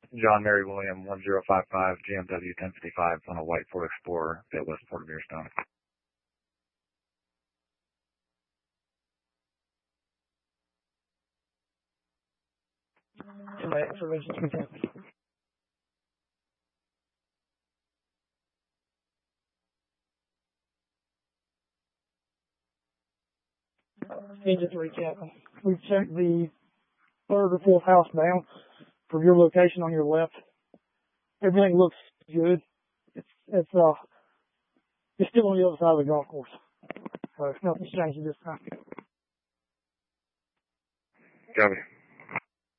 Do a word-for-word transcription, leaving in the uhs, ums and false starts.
John Mary William one zero five five G M W ten fifty-five on a white Ford Explorer at Westport of Mirstone. Hey, just to recap, we've checked the third or fourth house down from your location on your left. Everything looks good. It's it's uh it's still on the other side of the golf course. So nothing's changed this time. Copy.